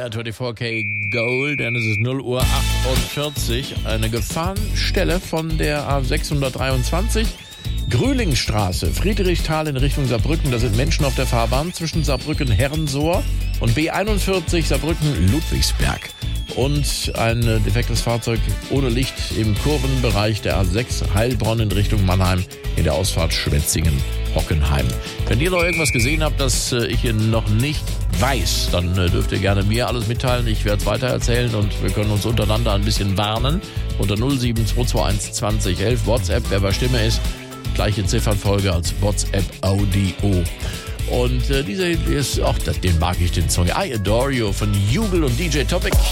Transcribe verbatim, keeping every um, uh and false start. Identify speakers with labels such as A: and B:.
A: R vierundzwanzig K Gold, denn es ist null Uhr achtundvierzig. Eine Gefahrenstelle von der A sechshundertdreiundzwanzig. Grühlingstraße, Friedrichsthal in Richtung Saarbrücken. Da sind Menschen auf der Fahrbahn zwischen Saarbrücken-Herrensohr und B einundvierzig Saarbrücken-Ludwigsberg. Und ein defektes Fahrzeug ohne Licht im Kurvenbereich der A sechs Heilbronn in Richtung Mannheim in der Ausfahrt Schwetzingen-Hockenheim. Wenn ihr noch irgendwas gesehen habt, das ich hier noch nicht weiß, dann dürft ihr gerne mir alles mitteilen. Ich werde es weitererzählen und wir können uns untereinander ein bisschen warnen. Unter null sieben zwei zwei eins zwanzig elf WhatsApp, wer bei Stimme ist. Gleiche Ziffernfolge als WhatsApp Audio. Und äh, dieser ist auch, den mag ich, den Song I Adore You von Jubel und D J Topic.